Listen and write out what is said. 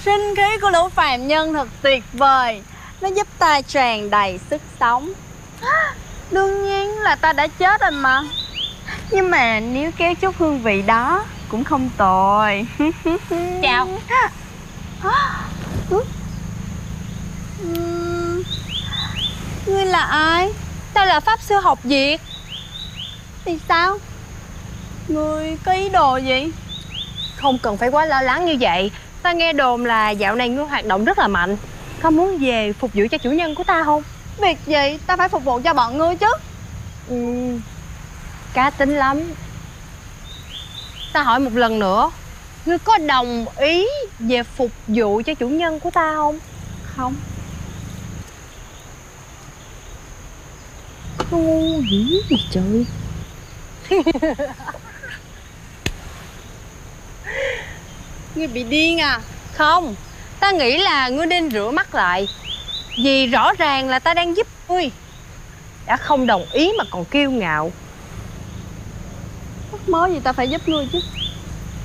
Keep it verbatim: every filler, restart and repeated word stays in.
Sinh khí của lũ phàm nhân thật tuyệt vời. Nó giúp ta tràn đầy sức sống. Đương nhiên là ta đã chết rồi mà. Nhưng mà nếu kéo chút hương vị đó cũng không tồi. Chào. Uhm, ngươi là ai? Tao là pháp sư học Việt. Thì sao? Ngươi có ý đồ gì? Không cần phải quá lo lắng như vậy. Ta nghe đồn là dạo này ngươi hoạt động rất là mạnh. Có muốn về phục vụ cho chủ nhân của ta không? Việc gì ta phải phục vụ cho bọn ngươi chứ? Ừ, cá tính lắm. Ta hỏi một lần nữa, ngươi có đồng ý về phục vụ cho chủ nhân của ta không? Không. Ngu dữ gì trời. Ngươi bị điên à? Không, ta nghĩ là ngươi nên rửa mắt lại. Vì rõ ràng là ta đang giúp ngươi. Đã không đồng ý mà còn kiêu ngạo. Mắc mớ gì ta phải giúp ngươi chứ?